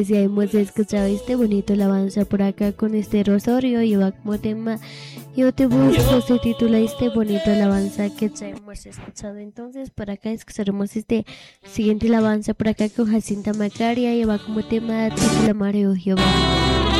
Si hemos escuchado este bonito alabanza por acá con este Rosario, lleva como tema Yo te busco, se titula este bonito alabanza que ya hemos escuchado. Entonces por acá escucharemos este siguiente alabanza por acá con Jacinta Macaria, lleva como tema Te clamaré, oh Jehová.